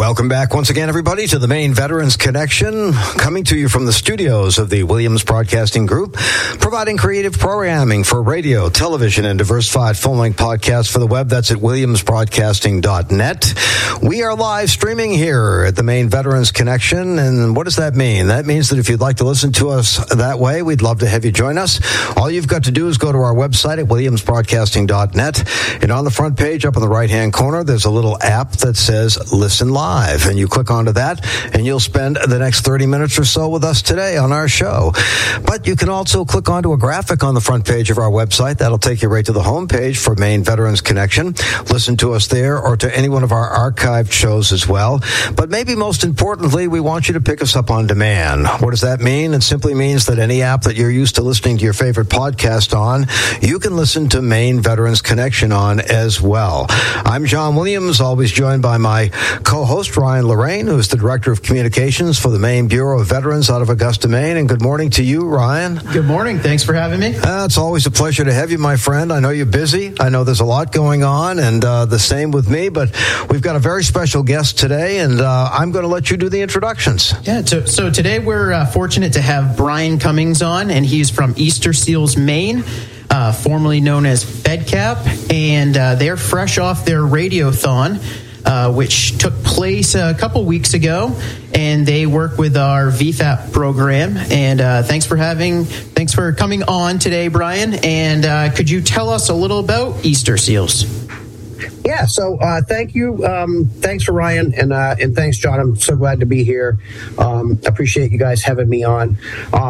Welcome back once again, everybody, to the Maine Veterans Connection, coming to you from the studios of the Williams Broadcasting Group, providing creative programming for radio, television, and diversified full-length podcasts for the web. That's at williamsbroadcasting.net. We are live streaming here at the Maine Veterans Connection, and what does that mean? That means that if you'd like to listen to us that way, we'd love to have you join us. All you've got to do is go to our website at williamsbroadcasting.net, and on the front page, up in the right-hand corner, there's a little app that says Listen Live, and you click onto that, and you'll spend the next 30 minutes or so with us today on our show. But you can also click onto a graphic on the front page of our website. That'll take you right to the home page for Maine Veterans Connection. Listen to us there or to any one of our archived shows as well. But maybe most importantly, we want you to pick us up on demand. What does that mean? It simply means that any app that you're used to listening to your favorite podcast on, you can listen to Maine Veterans Connection on as well. I'm John Williams, always joined by my co-host, Ryan Lorraine, who is the Director of Communications for the Maine Bureau of Veterans out of Augusta, Maine. And good morning to you, Ryan. Good morning. Thanks for having me. It's always a pleasure to have you, my friend. I know you're busy. I know there's a lot going on, and the same with me. But we've got a very special guest today, and I'm going to let you do the introductions. Yeah, so today we're fortunate to have Brian Cummings on, and he's from Easter Seals, Maine. Formerly known as FedCap, and they're fresh off their radiothon, which took place a couple weeks ago, and they work with our VFAP program. And thanks for coming on today, Brian. And could you tell us a little about Easter Seals? Yeah, so thank you. Thanks for Ryan, and thanks, John. I'm so glad to be here. Appreciate you guys having me on.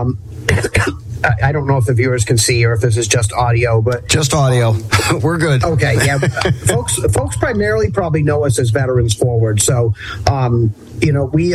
I don't know if the viewers can see or if this is just audio, but just audio. We're good. Okay, yeah. folks primarily probably know us as Veterans Forward. So, we.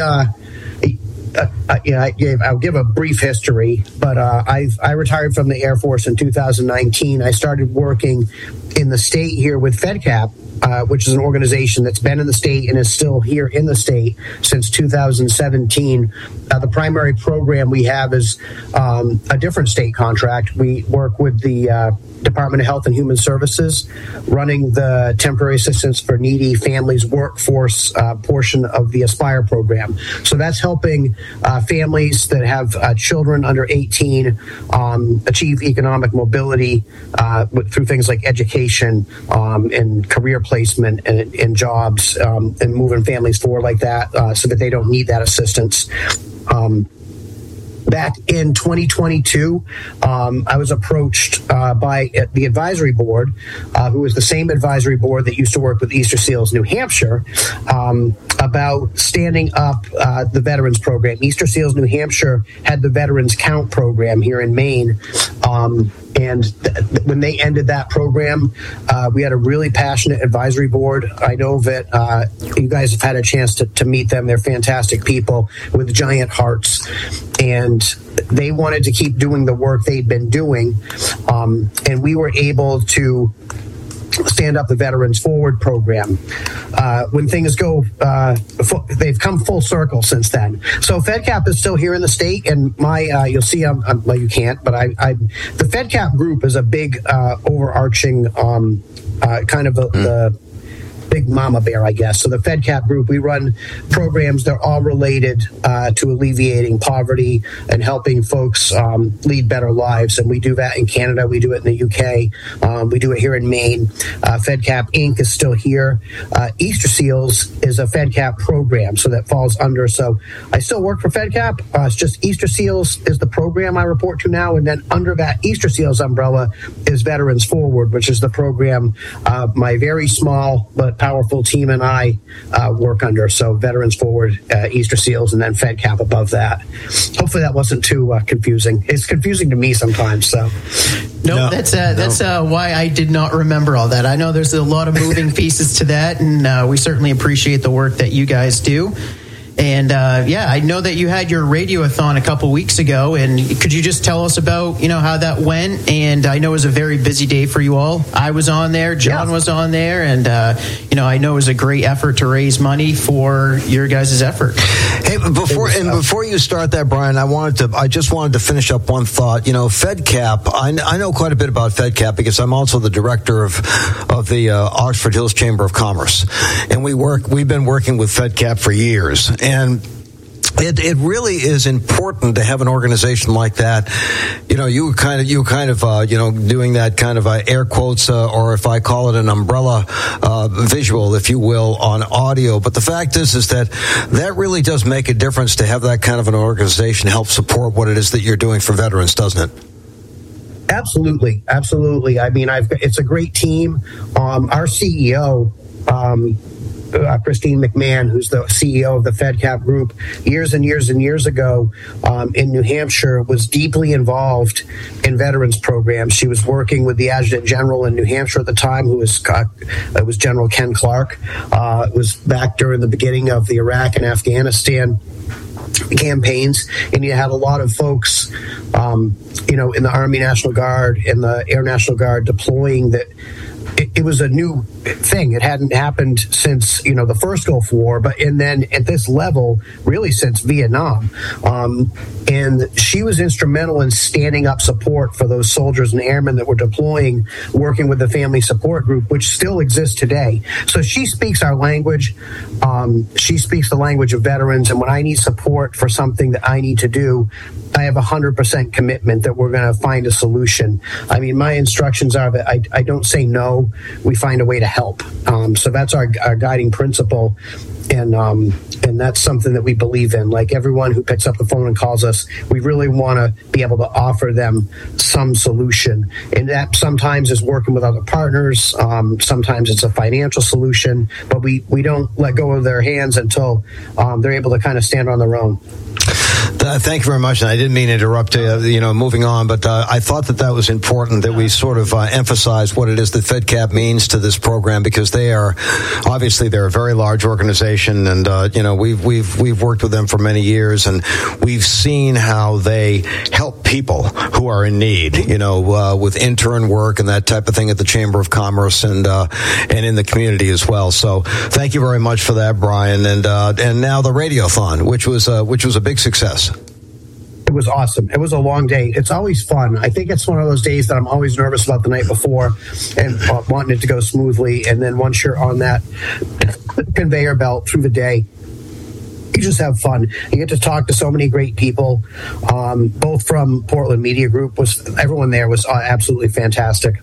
I'll give a brief history, but I retired from the Air Force in 2019. I started working in the state here with FedCap, which is an organization that's been in the state and is still here in the state since 2017. The primary program we have is a different state contract. We work with the Department of Health and Human Services, running the Temporary Assistance for Needy Families Workforce portion of the Aspire program. So that's helping families that have children under 18 achieve economic mobility through things like education and career placement and jobs, and moving families forward like that so that they don't need that assistance. Back in 2022, I was approached by the advisory board, who is the same advisory board that used to work with Easter Seals New Hampshire, about standing up the Veterans Program. Easter Seals New Hampshire had the Veterans Count program here in Maine. And when they ended that program, we had a really passionate advisory board. I know that you guys have had a chance to meet them. They're fantastic people with giant hearts. And they wanted to keep doing the work they'd been doing. And we were able to stand up the Veterans Forward program. When things go, they've come full circle since then. So FedCap is still here in the state, and you'll see, well, you can't, but the FedCap group is a big, overarching, kind of the big mama bear, I guess. So the FedCap group, we run programs that are all related to alleviating poverty and helping folks lead better lives. And we do that in Canada. We do it in the UK. We do it here in Maine. FedCap Inc. is still here. Easter Seals is a FedCap program, so that falls under. So I still work for FedCap. It's just Easter Seals is the program I report to now. And then under that Easter Seals umbrella is Veterans Forward, which is the program my very small but powerful team and I work under. So Veterans Forward, Easter Seals, and then FedCap above that. Hopefully that wasn't too confusing. It's confusing to me sometimes. So no, that's why I did not remember all that. I know there's a lot of moving pieces to that, and we certainly appreciate the work that you guys do. And I know that you had your radiothon a couple weeks ago, and could you just tell us about how that went? And I know it was a very busy day for you all. I was on there, John was on there, and I know it was a great effort to raise money for your guys' effort. Hey, before you start that, Brian, I just wanted to finish up one thought. FedCap. I know quite a bit about FedCap because I'm also the director of the Oxford Hills Chamber of Commerce, and we've been working with FedCap for years. And it really is important to have an organization like that. You kind of doing that kind of air quotes, or if I call it an umbrella visual, if you will, on audio. But the fact is that really does make a difference to have that kind of an organization help support what it is that you're doing for veterans, doesn't it? Absolutely. I mean, it's a great team. Our CEO, Christine McMahon, who's the CEO of the FedCap Group, years and years and years ago in New Hampshire, was deeply involved in veterans programs. She was working with the Adjutant General in New Hampshire at the time, who was General Ken Clark. It was back during the beginning of the Iraq and Afghanistan campaigns, and you had a lot of folks, in the Army National Guard and the Air National Guard deploying that. It was a new thing. It hadn't happened since, the first Gulf War, and then at this level, really since Vietnam. And she was instrumental in standing up support for those soldiers and airmen that were deploying, working with the Family Support Group, which still exists today. So she speaks our language. She speaks the language of veterans. And when I need support for something that I need to do, I have 100% commitment that we're going to find a solution. I mean, my instructions are that I don't say no. We find a way to help. So that's our guiding principle. And that's something that we believe in. Like everyone who picks up the phone and calls us, we really want to be able to offer them some solution. And that sometimes is working with other partners. Sometimes it's a financial solution, but we don't let go of their hands until they're able to kind of stand on their own. Thank you very much. And I didn't mean to interrupt, moving on, but I thought that was important that we sort of emphasize what it is that FedCap means to this program, because they're a very large organization, and we've worked with them for many years, and we've seen how they help people who are in need, with intern work and that type of thing at the Chamber of Commerce and in the community as well. So thank you very much for that, Brian. And now the Radiothon, which was a big success. It was awesome. It was a long day. It's always fun. I think it's one of those days that I'm always nervous about the night before and wanting it to go smoothly. And then once you're on that conveyor belt through the day, you just have fun. You get to talk to so many great people, both from Portland Media Group. Everyone there was absolutely fantastic.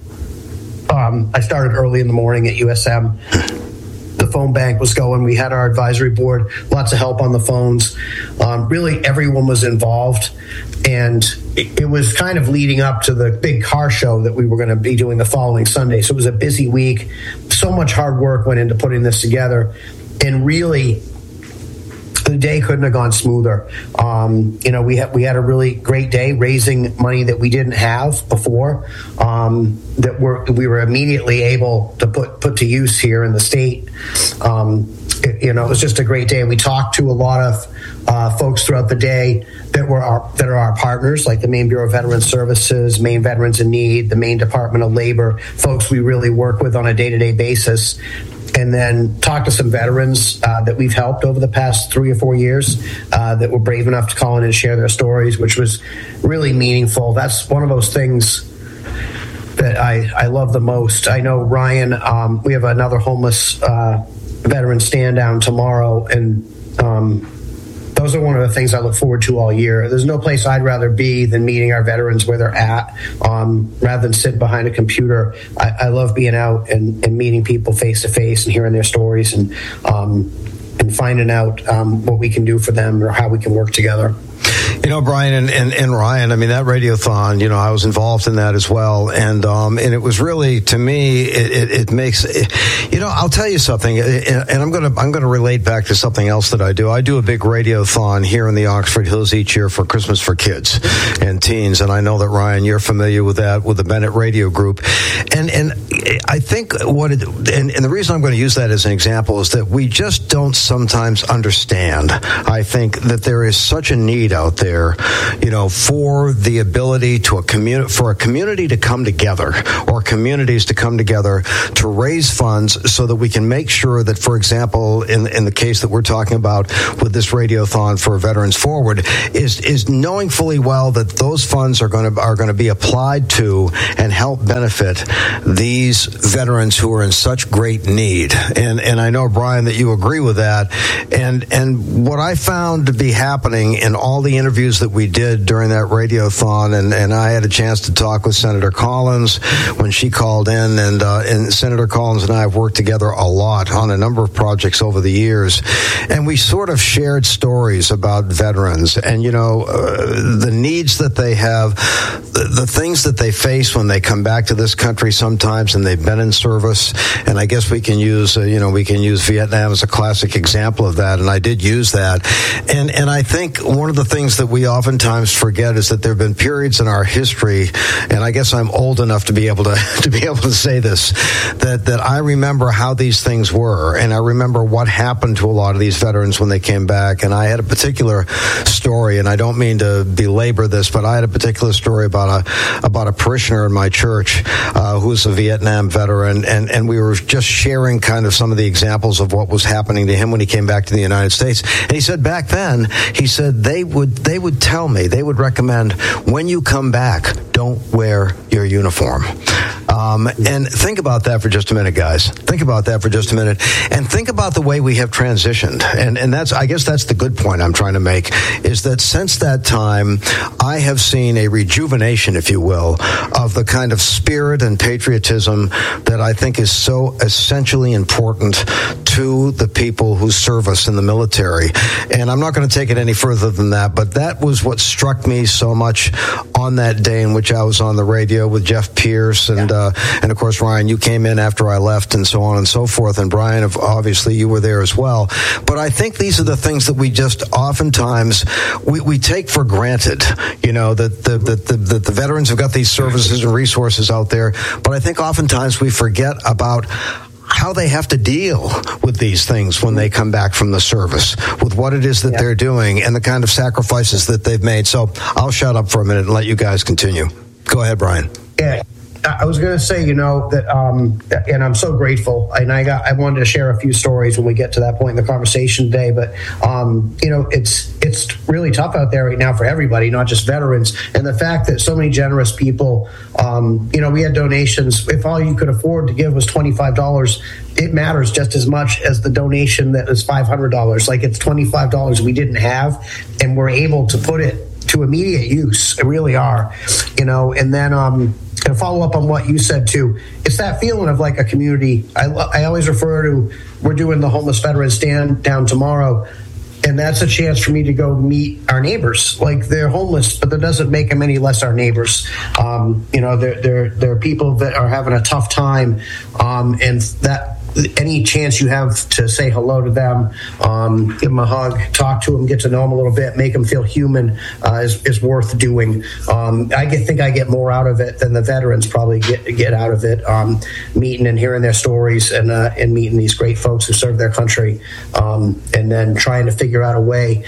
I started early in the morning at USM. The phone bank was going. We had our advisory board, lots of help on the phones. Really, everyone was involved. And it was kind of leading up to the big car show that we were going to be doing the following Sunday. So it was a busy week. So much hard work went into putting this together. And really, the day couldn't have gone smoother. We had a really great day raising money that we didn't have before, that we were immediately able to put to use here in the state. It was just a great day. We talked to a lot of folks throughout the day that are our partners, like the Maine Bureau of Veterans Services, Maine Veterans in Need, the Maine Department of Labor, folks we really work with on a day-to-day basis. And then talk to some veterans that we've helped over the past 3 or 4 years that were brave enough to call in and share their stories, which was really meaningful. That's one of those things that I love the most. I know, Ryan, we have another homeless veteran stand down tomorrow, and those are one of the things I look forward to all year. There's no place I'd rather be than meeting our veterans where they're at, rather than sit behind a computer. I love being out and meeting people face to face and hearing their stories and finding out what we can do for them or how we can work together. You know, Brian and Ryan, I mean, that radiothon, you know, I was involved in that as well. And it was really, to me, it makes, you know, I'll tell you something, and I'm going to relate back to something else that I do. I do a big radiothon here in the Oxford Hills each year for Christmas for kids and teens. And I know that, Ryan, you're familiar with that, with the Bennett Radio Group. And I think and the reason I'm going to use that as an example is that we just don't sometimes understand. I think that there is such a need out there, you know, for the ability for a community to come together, or communities to come together to raise funds so that we can make sure that, for example, in the case that we're talking about with this radiothon for Veterans Forward, is knowing fully well that those funds are going to be applied to and help benefit these veterans who are in such great need. And I know, Brian, that you agree with that. And what I found to be happening in all the interviews that we did during that radiothon, and I had a chance to talk with Senator Collins when she called in, and Senator Collins and I have worked together a lot on a number of projects over the years, and we sort of shared stories about veterans and, you know, the needs that they have, the things that they face when they come back to this country sometimes and they've been in service. And I guess we can use Vietnam as a classic example of that, and I did use that. And I think one of the things that we oftentimes forget is that there have been periods in our history, and I guess I'm old enough to be able to say this, that I remember how these things were, and I remember what happened to a lot of these veterans when they came back. And I had a particular story, and I don't mean to belabor this, but I had a particular story about a parishioner in my church who's a Vietnam veteran, and we were just sharing kind of some of the examples of what was happening to him when he came back to the United States. And he said back then, he said they would tell me, they would recommend, when you come back, don't wear your uniform. And think about that for just a minute, guys. Think about that for just a minute, and think about the way we have transitioned. And I guess that's the good point I'm trying to make, is that since that time, I have seen a rejuvenation, if you will, of the kind of spirit and patriotism that I think is so essentially important to the people who serve us in the military. And I'm not going to take it any further than that, but that was what struck me so much on that day in which I was on the radio with Jeff Pierce, and of course, Ryan, you came in after I left, and so on and so forth. And Brian, obviously, you were there as well. But I think these are the things that we just oftentimes we take for granted. You know, that the veterans have got these services and resources out there, but I think oftentimes we forget about how they have to deal with these things when they come back from the service, with what it is that they're doing and the kind of sacrifices that they've made. So I'll shut up for a minute and let you guys continue. Go ahead, Brian. Yeah. I was going to say, you know, that, and I'm so grateful, and I wanted to share a few stories when we get to that point in the conversation today. But you know, it's really tough out there right now for everybody, not just veterans. And the fact that so many generous people, you know, we had donations. If all you could afford to give was $25, it matters just as much as the donation that is $500. Like, it's $25 we didn't have, and we're able to put it to immediate use. It really are, you know. And then to follow up on what you said too, it's that feeling of like a community. I always refer to, we're doing the homeless veteran stand down tomorrow, and that's a chance for me to go meet our neighbors. Like, they're homeless, but that doesn't make them any less our neighbors. You know, they're people that are having a tough time, and that any chance you have to say hello to them, give them a hug, talk to them, get to know them a little bit, make them feel human, is worth doing. I think I get more out of it than the veterans probably get out of it, meeting and hearing their stories, and meeting these great folks who serve their country, and then trying to figure out a way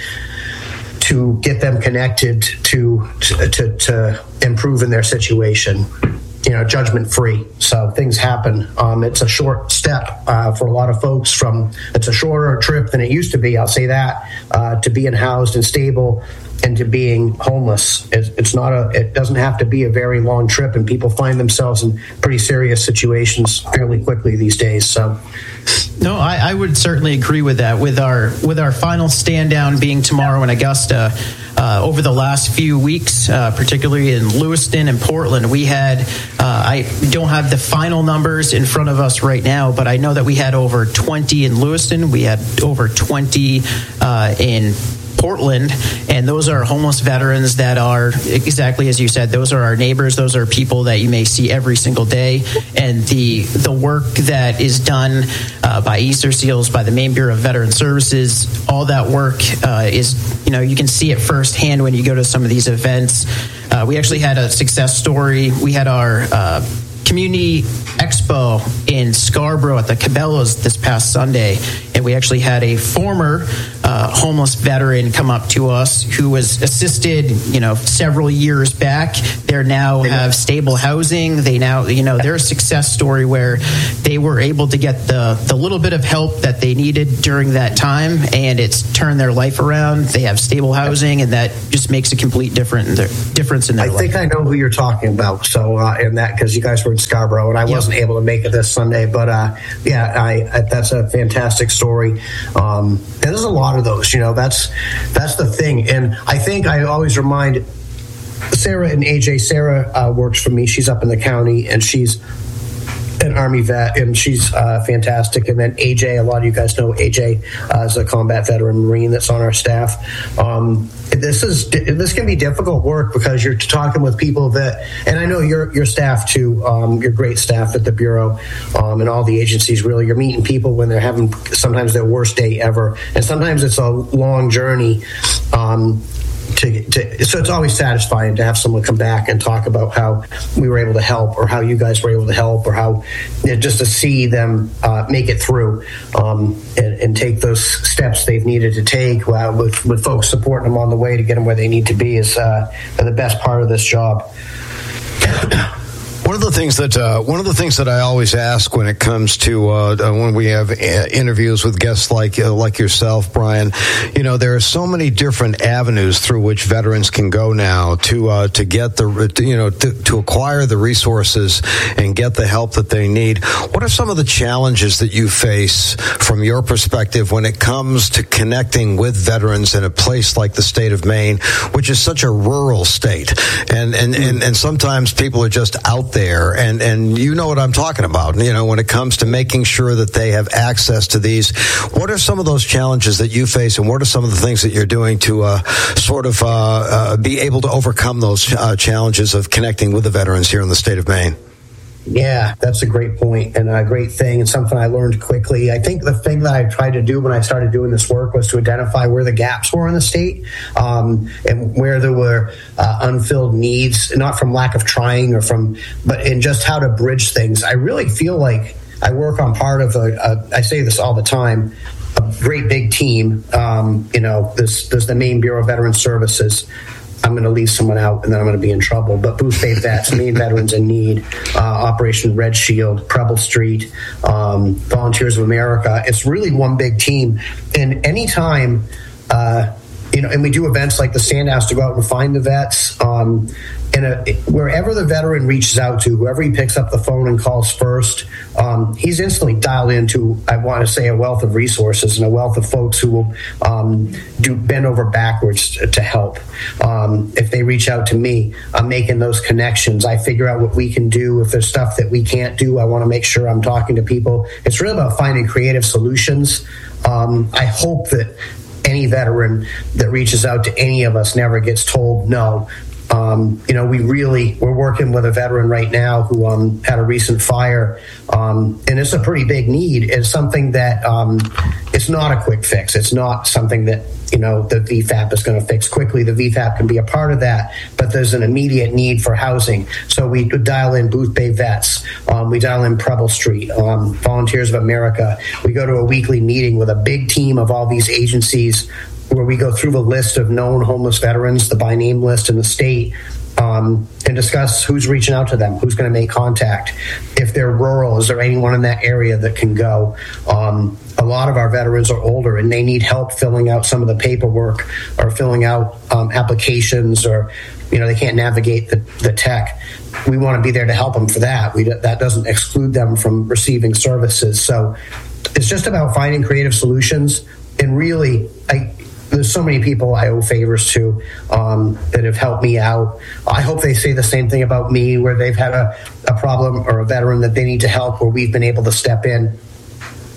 to get them connected to improve in their situation. You know, judgment free. So things happen. It's a short step for a lot of folks. It's a shorter trip than it used to be, I'll say that, to being housed and stable and to being homeless. It doesn't have to be a very long trip, and people find themselves in pretty serious situations fairly quickly these days. So no, I would certainly agree with that. With our final stand down being tomorrow in Augusta, over the last few weeks, particularly in Lewiston and Portland, we had, I don't have the final numbers in front of us right now, but I know that we had over 20 in Lewiston. We had over 20 in Portland, and those are homeless veterans that are exactly as you said. Those are our neighbors. Those are people that you may see every single day. And the work that is done by Easter Seals, by the Maine Bureau of Veteran Services, all that work is, you can see it firsthand when you go to some of these events. We actually had a success story. We had our Community Expo in Scarborough at the Cabela's this past Sunday, and we actually had a former homeless veteran come up to us who was assisted, several years back. They now have stable housing. They now, they're a success story where they were able to get the little bit of help that they needed during that time, and it's turned their life around. They have stable housing, and that just makes a complete difference in their life. I think I know who you're talking about. So, in that, because you guys were in Scarborough, and I wasn't able to make it this Sunday, but that's a fantastic story. And there's a lot of those. That's the thing. And I think I always remind Sarah and AJ. Sarah works for me. She's up in the county, and she's an Army vet, and she's fantastic. And then AJ, a lot of you guys know AJ is a combat veteran Marine that's on our staff. This can be difficult work because you're talking with people that, and I know your staff too, your great staff at the Bureau and all the agencies, really, you're meeting people when they're having sometimes their worst day ever. And sometimes it's a long journey. So it's always satisfying to have someone come back and talk about how we were able to help, or how you guys were able to help, or how just to see them make it through and take those steps they've needed to take with folks supporting them on the way to get them where they need to be is the best part of this job. One of the things that I always ask when it comes to when we have interviews with guests like yourself, Brian, there are so many different avenues through which veterans can go now to get to acquire the resources and get the help that they need. What are some of the challenges that you face from your perspective when it comes to connecting with veterans in a place like the state of Maine, which is such a rural state, and sometimes people are just out there, and you know what I'm talking about, when it comes to making sure that they have access to these. What are some of those challenges that you face, and what are some of the things that you're doing to be able to overcome those challenges of connecting with the veterans here in the state of Maine? Yeah, that's a great point and a great thing, and something I learned quickly. I think the thing that I tried to do when I started doing this work was to identify where the gaps were in the state and where there were unfilled needs, not from lack of trying but in just how to bridge things. I really feel like I work on part of I say this all the time, a great big team. There's the Maine Bureau of Veteran Services. I'm going to leave someone out, and then I'm going to be in trouble. But Booth Bay Vets, Maine Veterans in Need, Operation Red Shield, Preble Street, Volunteers of America. It's really one big team. And anytime, and we do events like the Sandhouse to go out and find the vets. Wherever the veteran reaches out to, whoever he picks up the phone and calls first, he's instantly dialed into, I want to say, a wealth of resources and a wealth of folks who will bend over backwards to help. If they reach out to me, I'm making those connections. I figure out what we can do. If there's stuff that we can't do, I want to make sure I'm talking to people. It's really about finding creative solutions. I hope that any veteran that reaches out to any of us never gets told no. We're working with a veteran right now who had a recent fire, and it's a pretty big need. It's something that it's not a quick fix. It's not something that the VFAP is going to fix quickly. The VFAP can be a part of that, but there's an immediate need for housing. So we dial in Booth Bay Vets. We dial in Preble Street, Volunteers of America. We go to a weekly meeting with a big team of all these agencies where we go through the list of known homeless veterans, the by name list in the state, and discuss who's reaching out to them, who's going to make contact. If they're rural, is there anyone in that area that can go? A lot of our veterans are older and they need help filling out some of the paperwork or filling out applications, or they can't navigate the tech. We want to be there to help them for that. That doesn't exclude them from receiving services. So it's just about finding creative solutions. And really, there's so many people I owe favors to that have helped me out. I hope they say the same thing about me, where they've had a problem or a veteran that they need to help, where we've been able to step in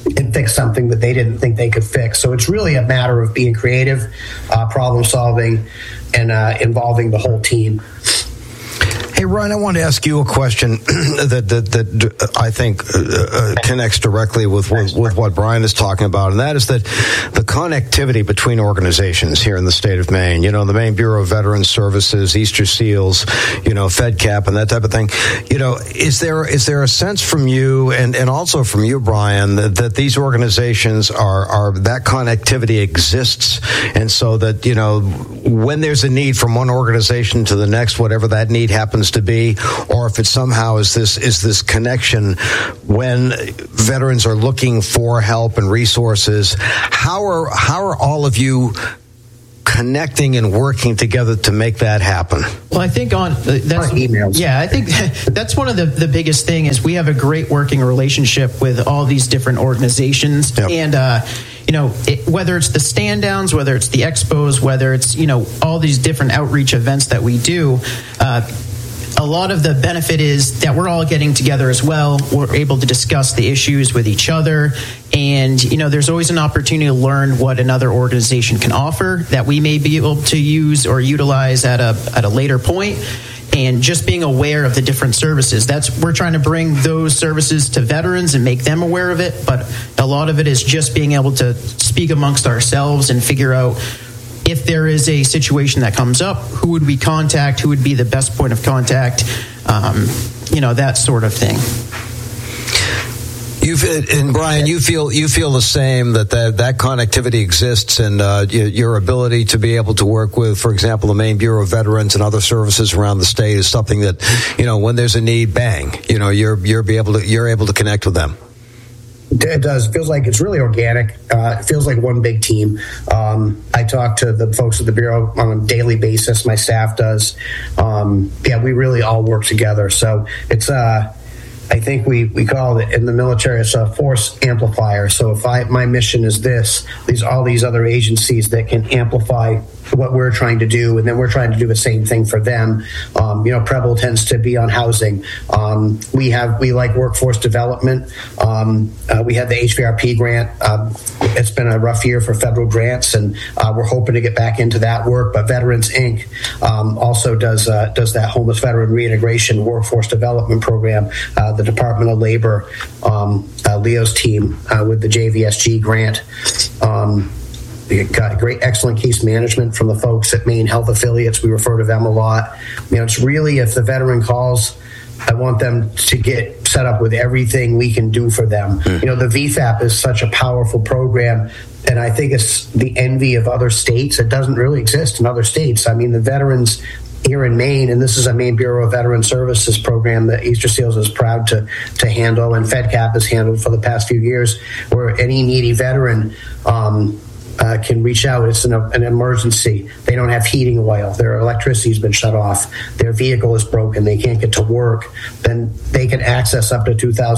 and fix something that they didn't think they could fix. So it's really a matter of being creative, problem solving, and involving the whole team. Hey, Ryan, I want to ask you a question that I think connects directly with what Brian is talking about, and that is that the connectivity between organizations here in the state of Maine, you know, the Maine Bureau of Veterans Services, Easter Seals, you know, FedCap, and that type of thing. You know, is there a sense from you and also from you, Brian, that these organizations are that connectivity exists, and so that, you know, when there's a need from one organization to the next, whatever that need happens to be, or if it somehow is this connection when veterans are looking for help and resources, how are all of you connecting and working together to make that happen? Well, I think that's emails. Yeah, I think that's one of the biggest thing is we have a great working relationship with all these different organizations. Yep. And you know, whether it's the stand downs, whether it's the expos, whether it's, you know, all these different outreach events that we do, a lot of the benefit is that we're all getting together as well. We're able to discuss the issues with each other. And, you know, there's always an opportunity to learn what another organization can offer that we may be able to use or utilize at a later point. And just being aware of the different services. We're trying to bring those services to veterans and make them aware of it. But a lot of it is just being able to speak amongst ourselves and figure out if there is a situation that comes up, who would we contact? Who would be the best point of contact? You know, that sort of thing. And Brian, you feel the same that connectivity exists, and your ability to be able to work with, for example, the Maine Bureau of Veterans and other services around the state is something that, you know, when there's a need, bang, you know, you're able to connect with them. It does. It feels like it's really organic. It feels like one big team. I talk to the folks at the Bureau on a daily basis. My staff does. We really all work together. So it's I think we call it in the military, it's a force amplifier. So if my mission is all these other agencies that can amplify what we're trying to do, and then we're trying to do the same thing for them. You know, Preble tends to be on housing. We like workforce development. We have the HVRP grant. It's been a rough year for federal grants, and we're hoping to get back into that work. But Veterans Inc. Also does that homeless veteran reintegration workforce development program. The Department of Labor, Leo's team with the JVSG grant. We got great, excellent case management from the folks at Maine Health Affiliates. We refer to them a lot. You know, it's really, if the veteran calls, I want them to get set up with everything we can do for them. You know, the VFAP is such a powerful program, and I think it's the envy of other states. It doesn't really exist in other states. I mean, the veterans here in Maine, and this is a Maine Bureau of Veterans Services program that Easter Seals is proud to handle, and FedCap has handled for the past few years, where any needy veteran can reach out. It's an emergency. They don't have heating oil. Their electricity's been shut off. Their vehicle is broken. They can't get to work. Then they can access up to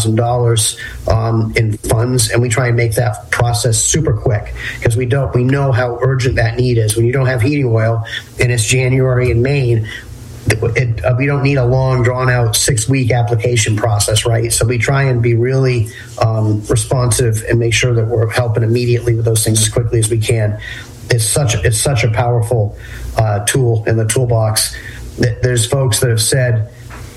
$2,000 in funds, and we try and make that process super quick because we know how urgent that need is. When you don't have heating oil and it's January in Maine, we don't need a long, drawn-out 6-week application process, right? So we try and be really responsive and make sure that we're helping immediately with those things as quickly as we can. It's such a powerful tool in the toolbox. There's folks that have said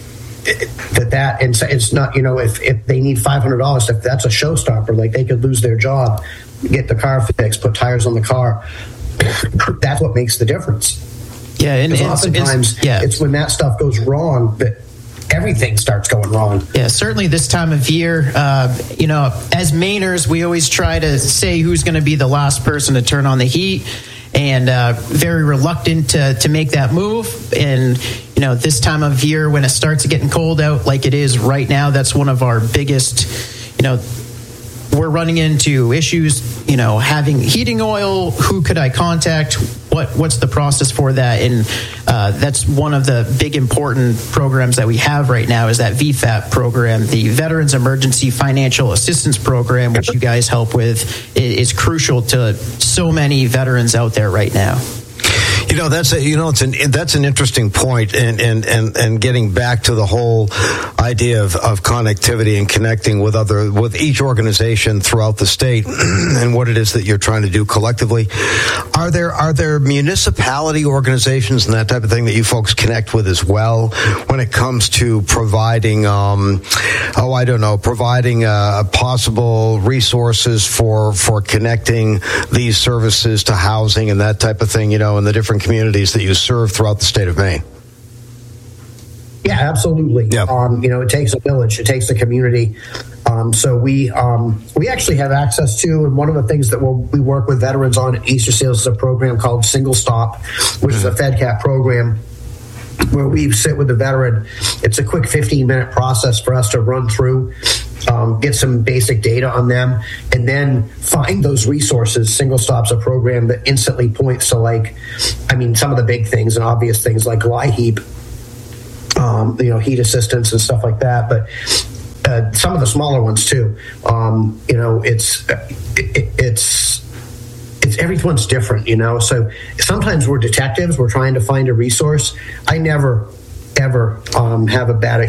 that it's not, you know, if they need $500, if that's a showstopper, like they could lose their job, get the car fixed, put tires on the car. That's what makes the difference. Yeah, and oftentimes it's when that stuff goes wrong that everything starts going wrong. Yeah, certainly this time of year, you know, as Mainers, we always try to say who's going to be the last person to turn on the heat, and very reluctant to make that move. And, you know, this time of year when it starts getting cold out like it is right now, that's one of our biggest, you know, we're running into issues, you know, having heating oil. Who could I contact? What's the process for that? And that's one of the big important programs that we have right now is that VFAP program, the Veterans Emergency Financial Assistance Program, which you guys help with, is crucial to so many veterans out there right now. That's an interesting point, and getting back to the whole idea of connectivity and connecting with each organization throughout the state and what it is that you're trying to do collectively. Are there municipality organizations and that type of thing that you folks connect with as well when it comes to providing possible resources for connecting these services to housing and that type of thing, in the different communities that you serve throughout the state of Maine? Yeah, absolutely. Yep. It takes a village. It takes a community. So we actually have access to, and one of the things that we work with veterans on at Easter Seals is a program called Single Stop, which is a FedCap program where we sit with the veteran. It's a quick 15-minute process for us to run through, get some basic data on them, and then find those resources. Single Stop's a program that instantly points to, some of the big things and obvious things like LIHEAP, heat assistance and stuff like that. But some of the smaller ones too. It's everyone's different, So sometimes we're detectives. We're trying to find a resource. I never ever have a bad